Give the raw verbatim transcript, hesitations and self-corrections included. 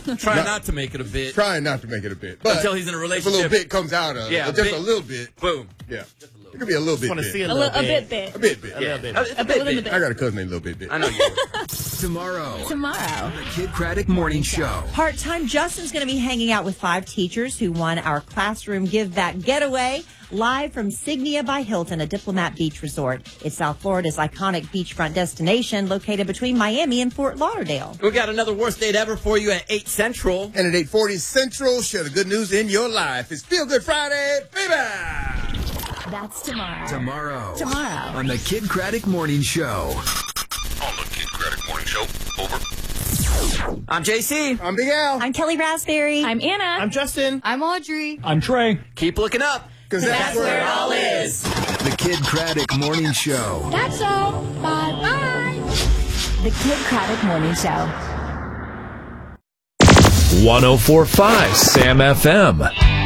Try not, not to make it a bit. Trying not to make it a bit. But until he's in a relationship. If a little bit comes out of yeah, it, just bit, a little bit. Boom. Yeah. It could be a little bit. Want to bit. see a A, little li- a bit. bit bit. A bit bit. Yeah. A little bit. A, a, A bit, bit, bit. bit. I got a cousin named Little Bit Bit. I know you. Tomorrow, Tomorrow. the Kid Craddock Morning Show. Part-time Justin's going to be hanging out with five teachers who won our classroom Give Back Getaway live from Signia by Hilton, a Diplomat Beach resort. It's South Florida's iconic beachfront destination located between Miami and Fort Lauderdale. We got another worst date ever for you at eight Central. And at eight forty Central, share the good news in your life. It's Feel Good Friday, baby! That's tomorrow. Tomorrow. Tomorrow. On the Kid Craddock Morning Show. On the Kid Craddock Morning Show. Over. I'm J C. I'm Big Al. I'm Kelly Raspberry. I'm Anna. I'm Justin. I'm Audrey. I'm Trey. Keep looking up. Because that's, That's where it all is. The Kid Craddock Morning Show. That's all. Bye-bye. The Kid Craddock Morning Show. one oh four point five Sam F M.